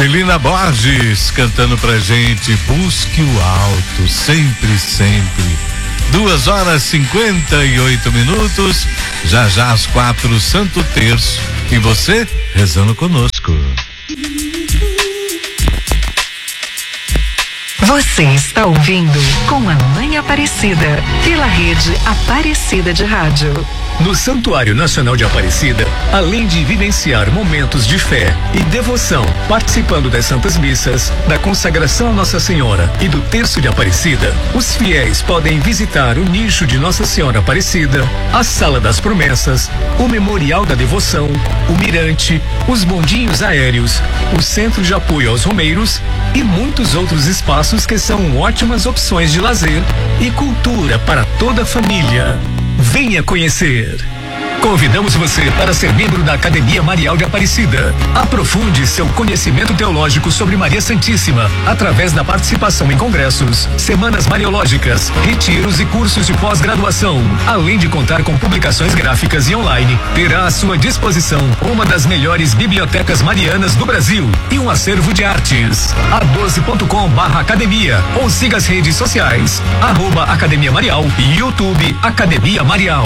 Celina Borges cantando pra gente, busque o alto, sempre, sempre. 2h58, já às 4, Santo Terço. E você rezando conosco. Você está ouvindo Com a Mãe Aparecida, pela rede Aparecida de Rádio. No Santuário Nacional de Aparecida, além de vivenciar momentos de fé e devoção, participando das Santas Missas, da consagração a Nossa Senhora e do Terço de Aparecida, os fiéis podem visitar o nicho de Nossa Senhora Aparecida, a Sala das Promessas, o Memorial da Devoção, o Mirante, os bondinhos aéreos, o Centro de Apoio aos Romeiros e muitos outros espaços que são ótimas opções de lazer e cultura para toda a família. Venha conhecer. Convidamos você para ser membro da Academia Marial de Aparecida. Aprofunde seu conhecimento teológico sobre Maria Santíssima através da participação em congressos, semanas mariológicas, retiros e cursos de pós-graduação. Além de contar com publicações gráficas e online, terá à sua disposição uma das melhores bibliotecas marianas do Brasil e um acervo de artes. a12.com/academia ou siga as redes sociais @Academia Marial e YouTube Academia Marial.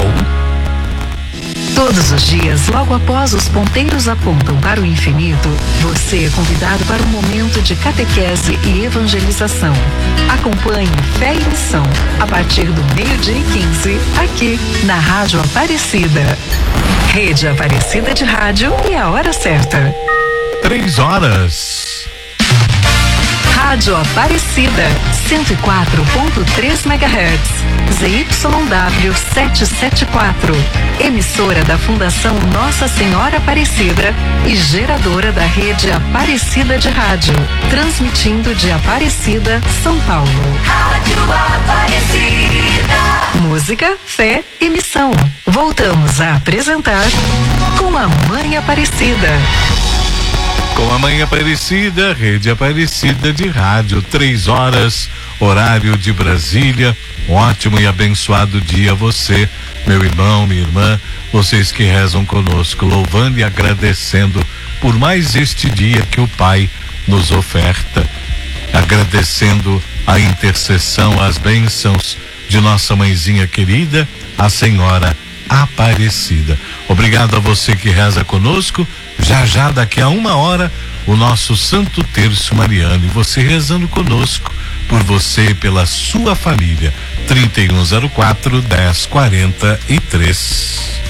Todos os dias, logo após os ponteiros apontam para o infinito, você é convidado para um momento de catequese e evangelização. Acompanhe Fé e Missão, a partir do 12h15, aqui na Rádio Aparecida. Rede Aparecida de Rádio e a hora certa. 3h. Rádio Aparecida, 104.3 MHz, ZYW 774, emissora da Fundação Nossa Senhora Aparecida e geradora da rede Aparecida de Rádio, transmitindo de Aparecida, São Paulo. Rádio Aparecida. Música, fé e missão. Voltamos a apresentar Com a Mãe Aparecida. Com a Mãe Aparecida, Rede Aparecida de Rádio, 3h, horário de Brasília. Um ótimo e abençoado dia a você, meu irmão, minha irmã, vocês que rezam conosco, louvando e agradecendo por mais este dia que o Pai nos oferta, agradecendo a intercessão, as bênçãos de nossa mãezinha querida, a Senhora Aparecida. Obrigado a você que reza conosco. Já daqui a 1h, o nosso Santo Terço Mariano, e você rezando conosco, por você e pela sua família. 3104-1043.